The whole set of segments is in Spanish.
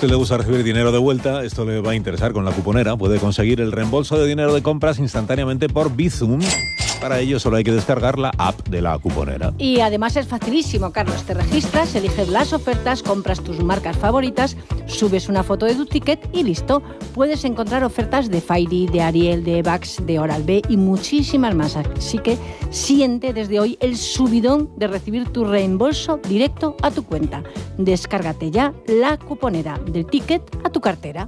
usted le gusta recibir dinero de vuelta, esto le va a interesar con La Cuponera. Puede conseguir el reembolso de dinero de compras instantáneamente por Bizum. Para ello solo hay que descargar la app de La Cuponera. Y además es facilísimo, Carlos. Te registras, eliges las ofertas, compras tus marcas favoritas, subes una foto de tu ticket y listo. Puedes encontrar ofertas de Fairy, de Ariel, de Evax, de Oral-B y muchísimas más. Así que siente desde hoy el subidón de recibir tu reembolso directo a tu cuenta. Descárgate ya La Cuponera, del ticket a tu cartera.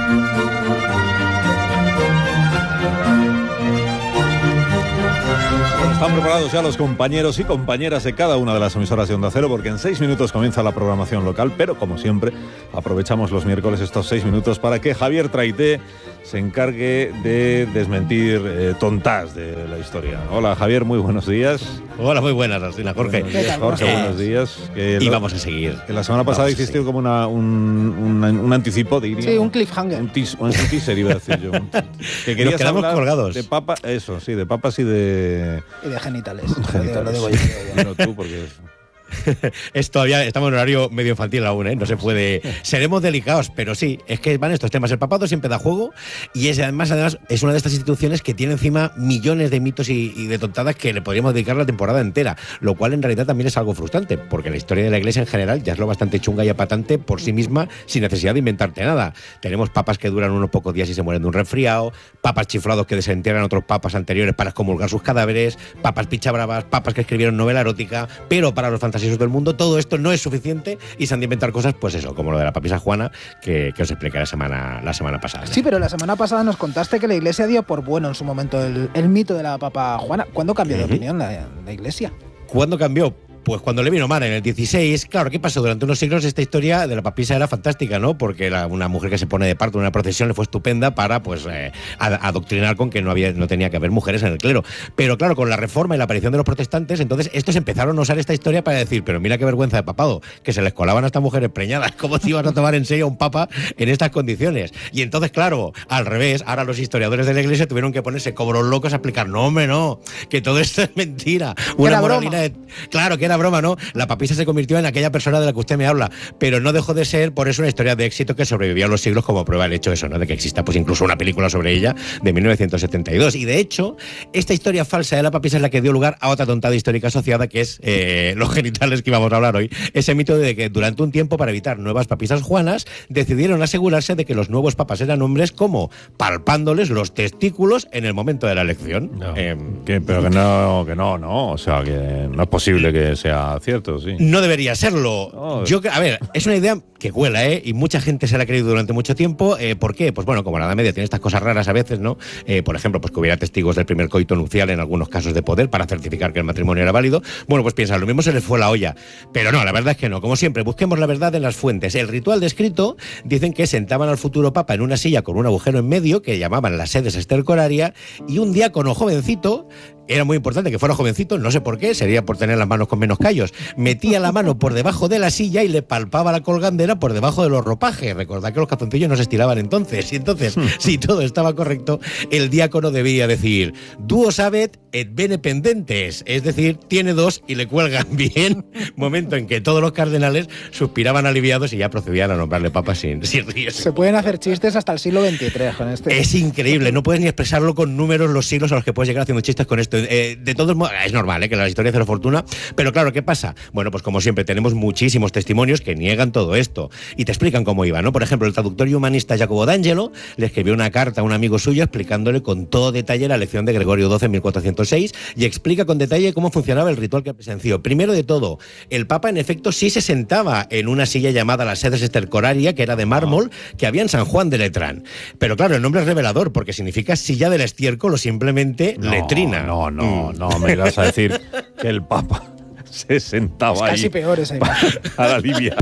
Bueno, están preparados ya los compañeros y compañeras de cada una de las emisoras de Onda Cero, porque en 6 minutos comienza la programación local, pero como siempre aprovechamos los miércoles estos 6 minutos para que Javier Traité se encargue de desmentir tontas de la historia. Hola Javier, muy buenos días. Hola, muy buenas, Rosina, Jorge. Jorge, buenos días. Y vamos a seguir. Que la semana pasada hiciste como un anticipo, diría. Sí, un cliffhanger. Un teaser, iba a decir yo. Que querías Nos quedamos hablar colgados. de papas, eso, sí, de papas y de... Y de genitales. Genitales. Lo digo yo. Bueno, tú, porque... Es todavía, estamos en horario medio infantil aún, ¿eh? No se puede. Seremos delicados, pero sí, es que van estos temas. El papado siempre da juego y además es una de estas instituciones que tiene encima millones de mitos y de tontadas que le podríamos dedicar la temporada entera, lo cual en realidad también es algo frustrante, porque la historia de la Iglesia en general ya es lo bastante chunga y apatante por sí misma, sin necesidad de inventarte nada. Tenemos papas que duran unos pocos días y se mueren de un resfriado, papas chiflados que desentierran a otros papas anteriores para excomulgar sus cadáveres, papas pichabravas, papas que escribieron novela erótica, pero para los fantasiosos del mundo todo esto no es suficiente y se han de inventar cosas, pues eso, como lo de la papisa Juana que os expliqué la semana pasada. Sí, pero la semana pasada nos contaste que la Iglesia dio por bueno en su momento el mito de la papa Juana. ¿Cuándo cambió de opinión la Iglesia? ¿Cuándo cambió? Pues cuando le vino mal en el 16, claro, ¿qué pasó? Durante unos siglos esta historia de la papisa era fantástica, ¿no? Porque una mujer que se pone de parto en una procesión le fue estupenda para, pues, adoctrinar con que no tenía que haber mujeres en el clero. Pero claro, con la reforma y la aparición de los protestantes, entonces estos empezaron a usar esta historia para decir, pero mira qué vergüenza de papado, que se les colaban a estas mujeres preñadas. ¿Cómo te ibas a tomar en serio a un papa en estas condiciones? Y entonces, claro, al revés, ahora los historiadores de la Iglesia tuvieron que ponerse como los locos a explicar, no, hombre, no, que todo esto es mentira. Una moralina claro, que era broma, ¿no? La papisa se convirtió en aquella persona de la que usted me habla, pero no dejó de ser por eso una historia de éxito que sobrevivió a los siglos, como prueba el hecho eso, ¿no? De que exista pues incluso una película sobre ella de 1972. Y de hecho, esta historia falsa de la papisa es la que dio lugar a otra tontada histórica asociada, que es los genitales que íbamos a hablar hoy. Ese mito de que durante un tiempo, para evitar nuevas papisas juanas, decidieron asegurarse de que los nuevos papas eran hombres, como palpándoles los testículos en el momento de la elección. No, pero que no, o sea, que no es posible que sea cierto, sí. No debería serlo. Oh. A ver, es una idea que cuela, ¿eh? Y mucha gente se la ha creído durante mucho tiempo. ¿Por qué? Pues bueno, como la Edad Media tiene estas cosas raras a veces, ¿no? Por ejemplo, pues que hubiera testigos del primer coito nupcial en algunos casos de poder para certificar que el matrimonio era válido. Bueno, pues piensa, lo mismo se les fue la olla. Pero no, la verdad es que no. Como siempre, busquemos la verdad en las fuentes. El ritual descrito, dicen que sentaban al futuro papa en una silla con un agujero en medio, que llamaban la sedes estercoraria, y un diácono jovencito, era muy importante que fuera jovencito, no sé por qué, sería por tener las manos con menos callos, metía la mano por debajo de la silla y le palpaba la colgandera por debajo de los ropajes. Recordad que los calzoncillos no se estiraban entonces. Y entonces, si todo estaba correcto, el diácono debía decir duo sabet et bene pendentes, es decir, tiene dos y le cuelgan bien. Momento en que todos los cardenales suspiraban aliviados y ya procedían a nombrarle papa sin riesgo. Se pueden hacer chistes hasta el siglo XXIII con este. Es increíble, no puedes ni expresarlo con números los siglos a los que puedes llegar haciendo chistes con esto. De todos modos, es normal que la historia hace la fortuna, pero claro, ¿qué pasa? Bueno, pues como siempre tenemos muchísimos testimonios que niegan todo esto y te explican cómo iba, ¿no? Por ejemplo, el traductor y humanista Jacobo d'Angelo le escribió una carta a un amigo suyo explicándole con todo detalle la lección de Gregorio XII en 1406 y explica con detalle cómo funcionaba el ritual que presenció. Primero de todo, el Papa en efecto sí se sentaba en una silla llamada la sedes estercoraria, que era de mármol, que había en San Juan de Letrán. Pero claro, el nombre es revelador porque significa silla del estiércol o simplemente letrina. No, me ibas a decir que el Papa se sentaba ahí. Casi peor esa imagen. Al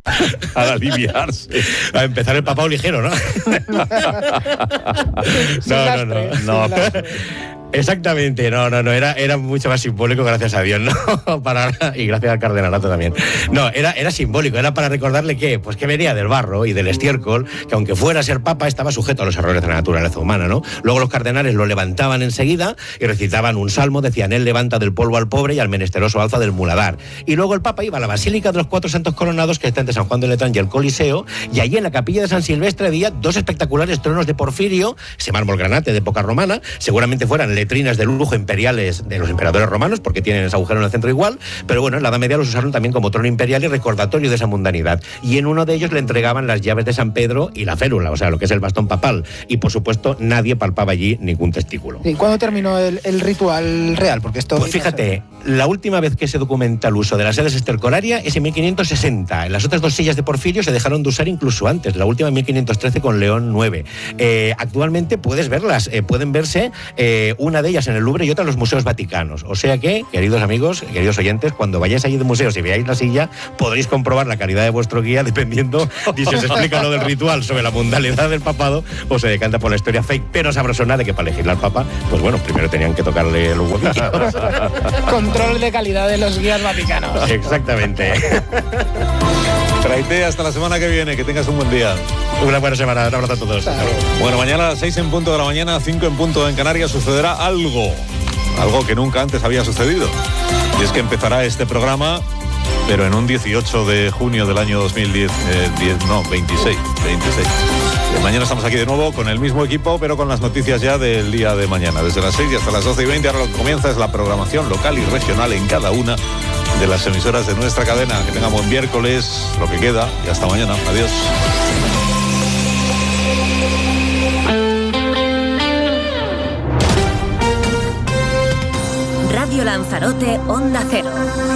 aliviarse. A empezar el papado ligero, ¿no? No. Exactamente, no, era mucho más simbólico, gracias a Dios, ¿no? Y gracias al cardenalato también. No, era simbólico, era para recordarle que venía del barro y del estiércol, que aunque fuera a ser papa, estaba sujeto a los errores de la naturaleza humana, ¿no? Luego los cardenales lo levantaban enseguida y recitaban un salmo, decían: él levanta del polvo al pobre y al menesteroso alza del muladar. Y luego el papa iba a la Basílica de los Cuatro Santos Coronados, que está entre San Juan de Letrán y el Coliseo, y allí en la capilla de San Silvestre había 2 espectaculares tronos de porfirio, ese mármol granate de época romana, seguramente fueran letrinas de lujo imperiales de los emperadores romanos, porque tienen ese agujero en el centro igual, pero bueno, en la Edad Media los usaron también como trono imperial y recordatorio de esa mundanidad. Y en uno de ellos le entregaban las llaves de San Pedro y la férula, o sea, lo que es el bastón papal. Y por supuesto, nadie palpaba allí ningún testículo. ¿Y cuándo terminó el ritual real? Porque esto... Pues fíjate, la última vez que se documenta el uso de las sedes estercolaria es en 1560. En las otras 2 sillas de porfirio se dejaron de usar incluso antes, la última en 1513 con León IX. Actualmente puedes verlas, pueden verse una de ellas en el Louvre y otra en los museos vaticanos. O sea que, queridos amigos, queridos oyentes, cuando vayáis allí de museos y veáis la silla, podréis comprobar la calidad de vuestro guía dependiendo de si os explica lo del ritual sobre la mundanidad del papado o se decanta por la historia fake pero sabrosona de que para elegir al papa, pues bueno, primero tenían que tocarle los huevos. Control de calidad de los guías vaticanos. Exactamente. Traite, hasta la semana que viene, que tengas un buen día. Una buena semana, un abrazo a todos. Bueno, mañana a las 6 en punto de la mañana, 5 en punto en Canarias, sucederá algo que nunca antes había sucedido. Y es que empezará este programa, pero en un 18 de junio del año 26. Mañana estamos aquí de nuevo con el mismo equipo, pero con las noticias ya del día de mañana. Desde las 6 y hasta las 12:20, ahora lo que comienza es la programación local y regional en cada una de las emisoras de nuestra cadena. Que tengan buen miércoles, lo que queda, y hasta mañana. Adiós. Radio Lanzarote, Onda Cero.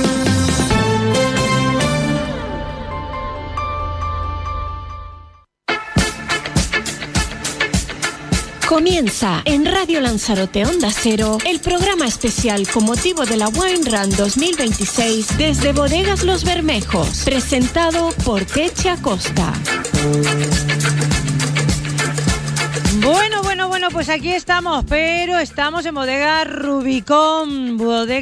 Comienza en Radio Lanzarote Onda Cero el programa especial con motivo de la Wine Run 2026 desde Bodegas Los Bermejos, presentado por Teche Acosta. Bueno, pues aquí estamos, pero estamos en Bodega Rubicón,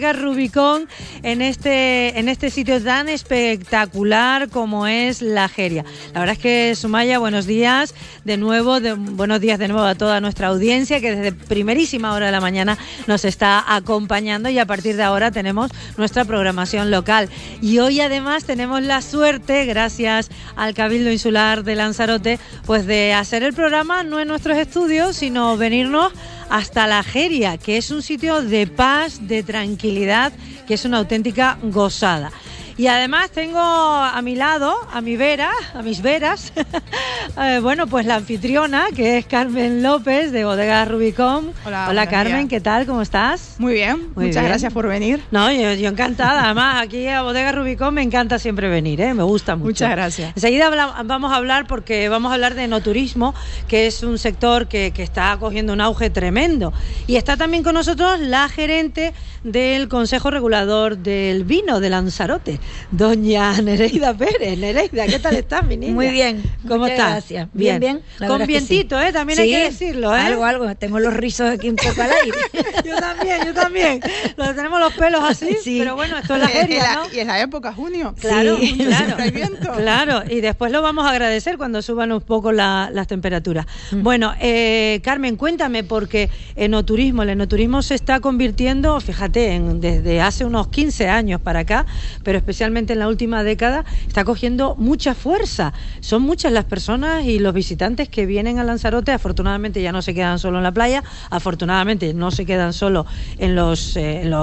en este sitio tan espectacular como es La Jeria. La verdad es que, Sumaya, buenos días de nuevo a toda nuestra audiencia que desde primerísima hora de la mañana nos está acompañando, y a partir de ahora tenemos nuestra programación local. Y hoy además tenemos la suerte, gracias al Cabildo Insular de Lanzarote, pues de hacer el programa no en nuestros estudios, sino venirnos hasta La Jeria, que es un sitio de paz, de tranquilidad, que es una auténtica gozada. Y además tengo a mi lado, a mis veras, pues la anfitriona, que es Carmen López, de Bodega Rubicón. Hola Carmen, días. ¿Qué tal? ¿Cómo estás? Muy bien, muchas gracias por venir. No, yo encantada. Además, aquí a Bodega Rubicón me encanta siempre venir, me gusta mucho. Muchas gracias. Enseguida vamos a hablar de enoturismo, que es un sector que está cogiendo un auge tremendo. Y está también con nosotros la gerente del Consejo Regulador del Vino de Lanzarote, doña Nereida Pérez. Nereida, ¿qué tal estás, mi niña? Muy bien. ¿Cómo estás? Gracias. Bien. Con vientito, sí. También hay que decirlo, Algo. Tengo los rizos aquí un poco al aire. Yo también. Tenemos los pelos así, sí. Pero bueno, esto es La Jeria, ¿no? Y es la época, junio. Claro. Hay viento. Claro, y después lo vamos a agradecer cuando suban un poco las temperaturas. Bueno, Carmen, cuéntame, porque el enoturismo se está convirtiendo, fíjate, desde hace unos 15 años para acá, pero especialmente en la última década, está cogiendo mucha fuerza. Son muchas las personas y los visitantes que vienen a Lanzarote. Afortunadamente ya no se quedan solo en la playa, afortunadamente no se quedan solo en los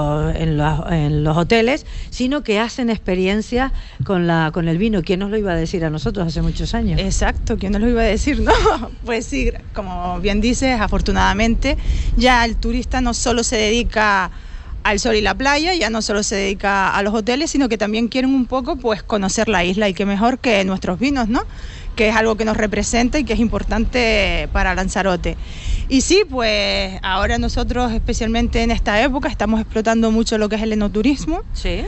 hoteles, sino que hacen experiencias con el vino. ¿Quién nos lo iba a decir a nosotros hace muchos años? Exacto, ¿quién nos lo iba a decir? No, pues sí, como bien dices, afortunadamente ya el turista no solo se dedica al sol y la playa, ya no solo se dedica a los hoteles, sino que también quieren un poco pues conocer la isla, y qué mejor que nuestros vinos, ¿no? Que es algo que nos representa y que es importante para Lanzarote. Y sí, pues ahora nosotros, especialmente en esta época, estamos explotando mucho lo que es el enoturismo. Sí.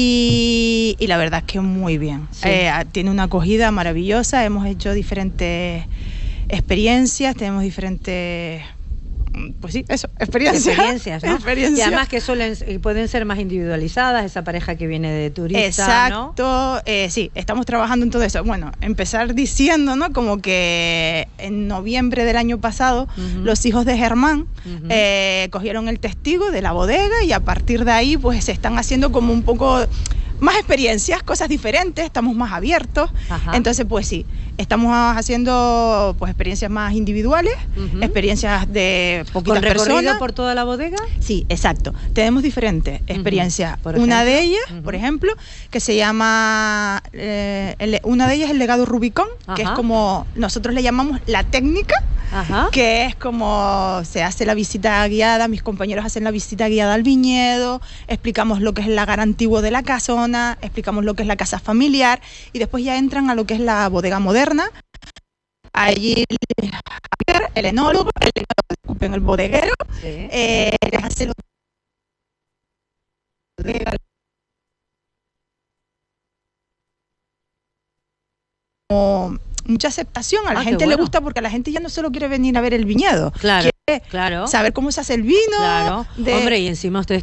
Y la verdad es que muy bien. Sí. Tiene una acogida maravillosa, hemos hecho diferentes experiencias, tenemos diferentes pues sí, eso, experiencias, ¿no? Experiencias. Y además que pueden ser más individualizadas, esa pareja que viene de turista, exacto, ¿no? Sí, estamos trabajando en todo eso. Bueno, empezar diciendo, ¿no? Como que en noviembre del año pasado, los hijos de Germán cogieron el testigo de la bodega y a partir de ahí, pues se están haciendo como un poco más experiencias, cosas diferentes, estamos más abiertos. Ajá. Entonces, pues sí, estamos haciendo pues experiencias más individuales, experiencias de poquitas personas. ¿Con recorrido por toda la bodega? Sí, exacto. Tenemos diferentes experiencias. Una de ellas, por ejemplo, que se llama, una de ellas es el legado Rubicón, que es como, nosotros le llamamos la técnica, que es como se hace la visita guiada, mis compañeros hacen la visita guiada al viñedo, explicamos lo que es el lagar antiguo de la casona, explicamos lo que es la casa familiar y después ya entran a lo que es la bodega moderna. Allí el enólogo, el bodeguero, les hace lo como mucha aceptación, a la gente le gusta porque a la gente ya no solo quiere venir a ver el viñedo, quiere saber cómo se hace el vino. Hombre, y encima ustedes